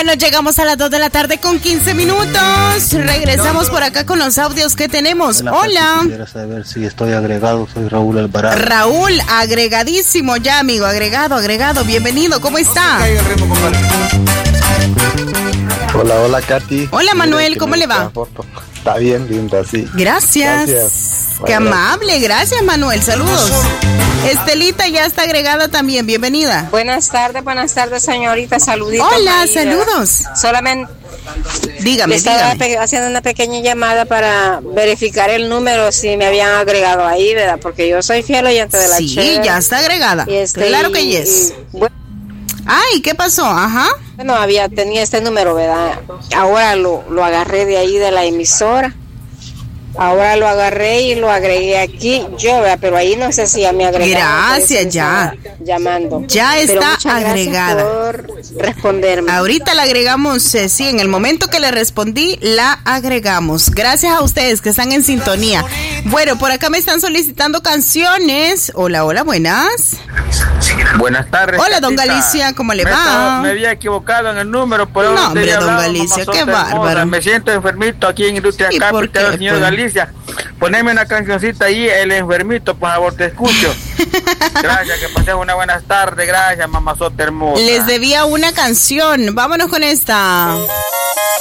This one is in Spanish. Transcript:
Bueno, llegamos a las 2 de la tarde con 15 minutos. Regresamos por acá con los audios que tenemos. Hola. Quisiera saber si estoy agregado. Soy Raúl Alvarado. Raúl, agregadísimo ya, amigo. Agregado. Bienvenido. ¿Cómo está? Hola, Katy. Hola, Manuel. ¿Cómo le va? Está bien, linda, sí. Gracias. Qué amable. Gracias, Manuel. Saludos. Estelita ya está agregada también. Bienvenida. Buenas tardes, señorita. Saluditos. Hola, ahí, saludos. Solamente dígame. Estaba haciendo una pequeña llamada para verificar el número, si me habían agregado ahí, ¿verdad? Porque yo soy fiel oyente de la Chévere. Sí, ya está agregada. Claro que yes. Ay, ¿qué pasó? Ajá. Bueno, tenía este número, ¿verdad? Ahora lo agarré de ahí de la emisora. Ahora lo agarré y lo agregué aquí yo, ¿verdad? Pero ahí no sé si ya me agregaron. Gracias, ya. Llamando. Ya está agregada. Por responderme. Ahorita la agregamos, sí, en el momento que le respondí, la agregamos. Gracias a ustedes que están en sintonía. Bueno, por acá me están solicitando canciones. Hola, buenas. Buenas tardes. Hola, don Galicia, ¿cómo le va? Me había equivocado en el número, pero no, hombre, don Galicia, qué bárbaro. Me siento enfermito aquí en Industria Capital, señor Galicia. Poneme una cancioncita ahí, el enfermito, por favor, te escucho. Gracias, que pasen una buena tarde. Gracias, mamazota hermosa. Les debía una canción. Vámonos con esta.